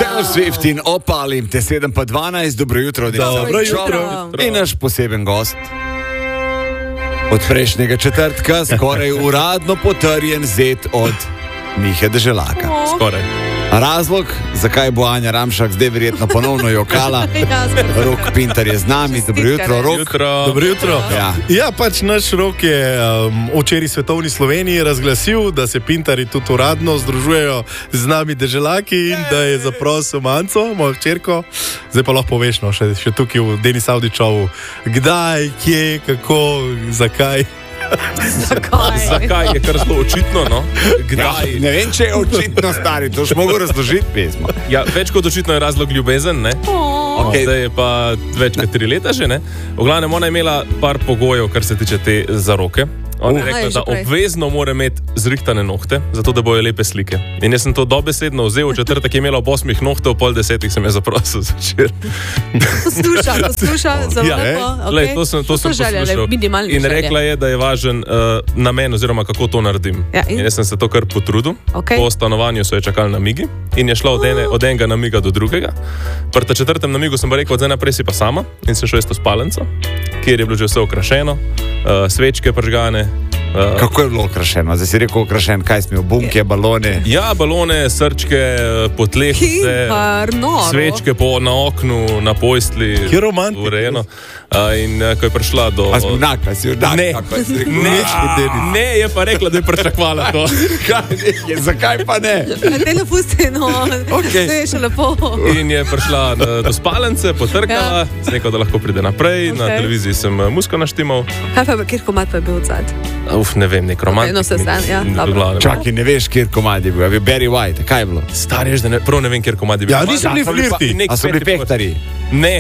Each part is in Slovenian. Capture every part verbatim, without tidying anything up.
Taylor Swift in Opalim, te sedem pa dvanajst, dobro jutro. Dobro jutro. In naš poseben gost od prejšnjega četrtka, skoraj uradno potrjen zet od Mihe Deželaka. Skoraj. Razlog, zakaj bo Anja Ramšak zdaj verjetno ponovno jokala. Rok Pintar je z nami, dobro jutro, Rok. Jutro. Dobro jutro. Ja. ja, pač naš Rok je um, včeraj svetovni Sloveniji razglasil, da se Pintari tudi uradno združujejo z nami Deželaki in da je zaprosil Manco, mojo hčerko. Zdaj pa lahko poveš, no, še, še tukaj v Denis Avdičovu, kdaj, kje, kako, zakaj. Zakaj? Zakaj je kar zelo očitno, no? Kdaj? Ja, ne vem, če je očitno stari, to še mogo razložiti pesmo. Ja, več kot očitno je razlog ljubezen, ne? Okay. Zdaj je pa več kot tri leta že, ne? V glavnem, ona je imela par pogojev, kar se tiče te zaroke. Ona je rekla, da obvezno mora imeti zrihtane nohte, zato da bojo lepe slike. In jaz sem to dobesedno vzel, v četrtek je imela ob osmih nohte, v pol desetih sem je zaprosil zvečer. Posluša, posluša, zelo ja, lepo. Okay. Lej, to sem, to sem želje, poslušal. In rekla je, da je važen uh, namen oziroma kako to naredim. Ja, in? in jaz sem se to kar potrudil. Okay. Po stanovanju so je čakali namigi in je šla od, ene, od enega namiga do drugega. Pri ta četrtem namigu sem pa rekel, od zdaj naprej si pa sama in sem šel isto spalnico, kjer je bilo že vse okrašeno, uh, svečke pržgane. Uh, Kako je bilo okrašeno? Zdaj si rekel okrašen, kaj smo, bunke, balone? Ja, balone, srčke, potlehce, svečke po, na oknu, na pojstli. Kje romantik? Urejeno. Uh, in uh, ko je prišla do... A si vnak, a si vnak? Ne, ne, ne, je pa rekla, da je pričakvala to. je, zakaj pa ne? Ne, ne pusti, no, okay. To je še lepo. In je prišla uh, do spalence, potrkala, ja. Z neko, da lahko pride naprej. Okay. Na televiziji sem uh, musko naštimal. Kaj pa, kjer komad pa je bil odzad? Uf, ne vem, nek romantik. Okay, no se zdan, ja, čakaj, ne veš, kjer komad je bil, je bil Barry White, kaj je bilo? Stari, da ne, prav ne vem, kjer komad je bil. Ja, niso bili flirti. A so bili pehtari? Ne.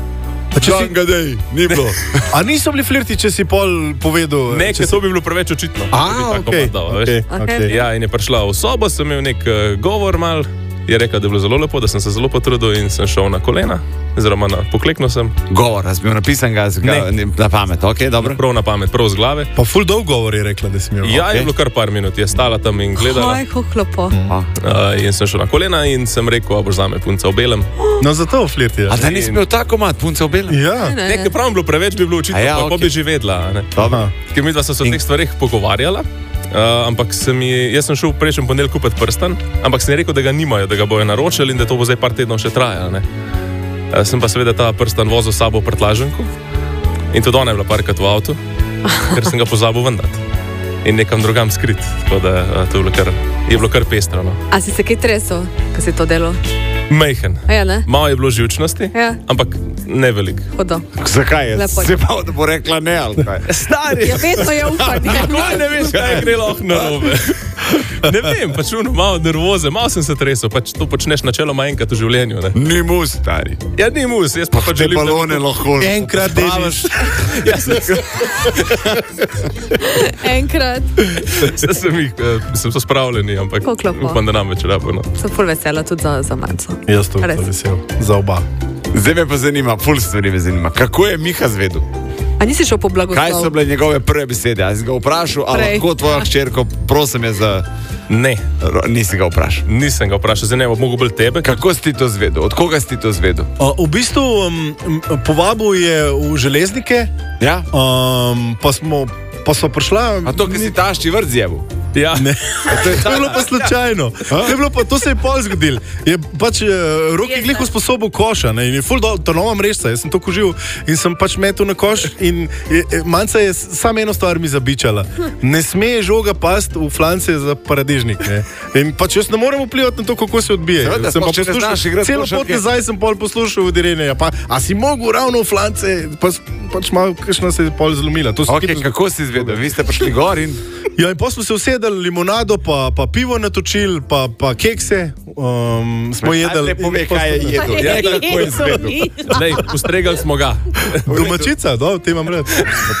Čanga dej, ni bilo. A niso bili flirti, če si pol povedal? Ne, ker to bi bilo preveč očitno. A, okej, okej. Ja, in je prišla v sobo, sem imel nek uh, govor mal, je rekla, da je bilo zelo lepo, da sem se zelo potrudil in sem šel na kolena, oziroma na poklekno sem. Govor, jaz bi bil napisan ga, ga na pamet, ok, dobro. Prav na pamet, prav z glave. Pa ful dolg govor je rekla, da si imel. Ja, okay. Je bilo kar par minut, je stala tam in gledala. Kaj, kako lepo. Mm. Uh, in sem šel na kolena in sem rekel, a boš zame punca v belem. No, zato flirti. A da nisi imel tako mat, punca v belem? Ja. Ne, ne, ne. Nekaj prav bilo preveč, bi bilo očitno, ja, pa, okay. pa bi že vedla. Ker midva so se o teh stvarih pogovarjala. Uh, ampak sem ji, jaz sem šel v prejšnjem ponedeljku kupiti prstan, ampak sem ji rekel, da ga nimajo, da ga bojo naročili in da to bo zdaj par tednov še trajalo. Uh, sem pa seveda ta prstan vozil s sabo v prtlaženku in tudi ona je bila parkrat v avtu, ker sem ga pozabil vendati in nekam drugam skrit. Tako da uh, to je bilo kar, je bilo kar pestro. No. A si se kaj tresel, ko si to delal? Mejhen. Ja, ne? Malo je bilo živčnosti, ja. Ampak ne velik. Hodo. Zakaj je? Se pa, da bo rekla ne, ali kaj? Stari! Ja, vedno je upanje. Nikoli ne veš, kaj je gre lahko narobe. Ne vem, pač uno, malo nervoze, malo sem se tresel, pač to počneš načeloma enkrat v življenju, ne? Ni mus, stari. Ja, ni mus, jaz pa pa pač želim... Te balone da... lahko... Enkrat deliš. Ja, sem... Enkrat. Zdaj sem jih, sem so spravljeni, ampak upam, da nam več rabo, no. Sem ful vesela tudi za, za Manco. Jaz to vesel, za oba. Zdaj me pa zanima, ful stvari me zanima, kako je Miha zvedel? A nisi šel po blagoslov? Kaj so bile njegove prve besede? A si ga vprašal, a lahko tvoja hčerko, prosim je za... Ne. Nisi ga vprašal? Nisem ga vprašal, zdaj ne bo mogel bil tebe. Kako si ti to zvedel? Od koga si ti to zvedel? Uh, v bistvu um, povabil je v Železnike, ja? um, pa smo pa so prišla... A to, ki si tašči vrt zjebil? Ja. Ne, to je, to je bilo pa slučajno. To, je bilo pa, to se je pol zgodil. Je pač uh, Roki glih usposobil koša, ne, in je ful do, to nova mrežca. Jaz sem to kožil in sem pač metel na koš in je, Manca je samo eno stvar mi zabičala. Ne sme žoga past v flance za paradižnik, ne. In pač jaz ne morem vplivati na to, kako se odbije. Seveda, sem pa poslušal, znaš, celo pot nazaj sem pol poslušal od Irene. Pa, a si mogel ravno v flance, pa, pač malo, kakšna se je pol zlomila. To okay, kako si izvedel? Vi ste prišli gor in... Ja, in pa smo se usedali, limonado, pa, pa pivo natočili, pa, pa kekse. Um, smo jedli. Ne pove, kaj je jedel. Ja, kako je izvedel. Lej, ustregali smo ga. Domačica, do, te imam rad.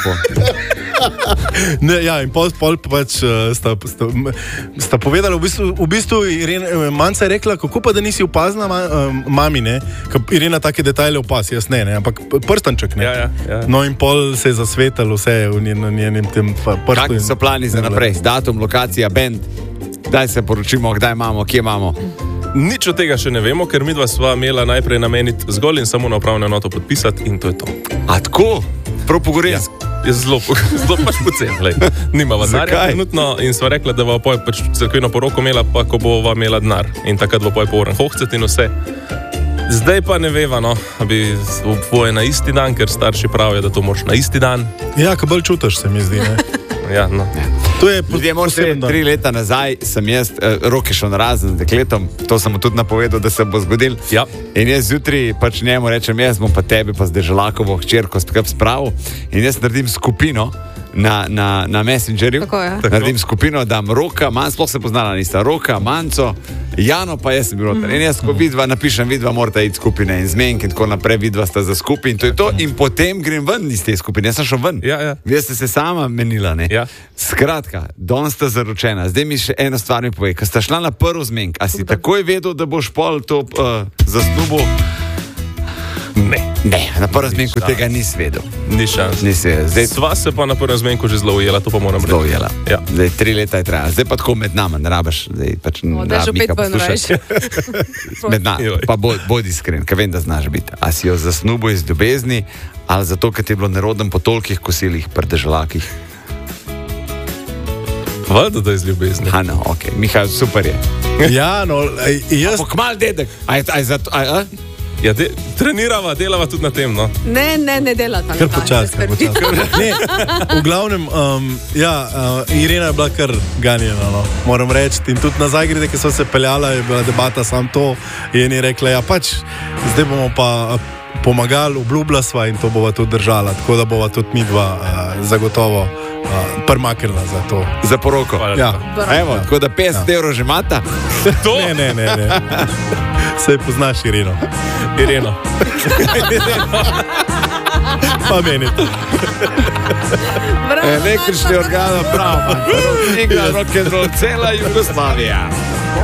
Ne, ja, in pol, pol pač sta, sta, sta povedala, v bistvu, v bistvu Irena, Manca je rekla, kako pa da nisi opazna ma, mami, ne? Irena take detajle opaz, jaz ne, ne, ampak prstanček, ne. Ja, ja, ja. No in pol se je zasvetalo vse v njenem, njenem tem prstu. Kakšni so plani za naprej? Datum, lokacija, band? Kdaj se poročimo, kdaj imamo, kje imamo? Nič od tega še ne vemo, ker midva sva imela najprej nameniti zgolj in samo na upravno enoto podpisati in to je to. A tako? Prav pogorensko? Je zelo, zelo pač pocen, nimava denarja trenutno in sva rekla, da bo pač cerkveno poroko imela, pa ko bova imela denar. In takrat bo po uren hohcet in vse. Zdaj pa ne veva, no, bi oboje na isti dan, ker starši pravijo, da to moraš na isti dan. Ja, ko bolj čutiš, se mi zdi, ne? Ja, no. To je Ljudje, poseben, tri leta nazaj sem jaz, eh, Roki šel na razen z dekletom, to sem mu tudi napovedal, da se bo zgodil. Ja. In jaz zjutraj pač njemu rečem, jaz bom pa tebi pa z Deželakovo hčerko skrb spravil in jaz naredim skupino na, na, na Messengerju. Tako je. Naredim skupino, dam Roka, manj, sploh se poznala nista, Roka, Manco, Jano pa jaz sem bil noter. In jaz, ko vidva, napišem, vidva morata iti skupine in zmenk in tako naprej, vidva sta za skupaj in to je to. In potem grem ven iz te skupine, jaz sem šel ven. Ja, ja. Vi ste se sama menila, ne? Ja. Skratka, danes sta zaročena. Zdaj mi še eno stvar mi povej. Ko sta šla na prvo zmenk, a si takoj vedel, da boš pol to uh, zasnubil? Ne. Ne, na prvo zmenku tega nisi vedel. Ni šans. Nisi vedel. Zdaj Sva se pa na prvem zmenku že zelo ujela, to pa moram reči. zelo ujela. Ja. Zdaj tri leta je trajalo. Zdaj pa tako med nama, ne rabiš. Zdaj pač ne O, da že rabi Mika opet ven poslušati. Med nami, Joj. pa bodi bod iskren, ker vem, da znaš biti. A si jo zasnubil iz ljubezni, ali zato, ker ti je bilo nerodno po tolikih kosilih pri Deželakih? Valjda, da je z ljubezni. Ha, no, ok, Mihajl, super je. Ja, no, ej, jaz... Pokmal dedek. Aj, aj, zato, aj, a? Ja, de, trenirava, delava tudi na tem, no. Ne, ne, ne delata. Kar počas, kar počas. Ne, v glavnem, um, ja, uh, Irena je bila kar ganjena, no, moram reči. In tudi nazaj grede, ki so se peljala, je bila debata sam to. In je rekla, ja, pač, zdaj bomo pa pomagali, obljubila sva in to bova tudi držala. Tako da bova tudi mi dva uh, zagotovo uh, prmaknila za to. Za poroko. Hvala Ja. lepa. Evo, tako da petdeset evrov že imata. To, Ne, ne, ne, ne. Sej poznaš Ireno. Ireno. Pa meni to. Bravo, Električni organ, prav. Rock and roll, cela Jugoslavija.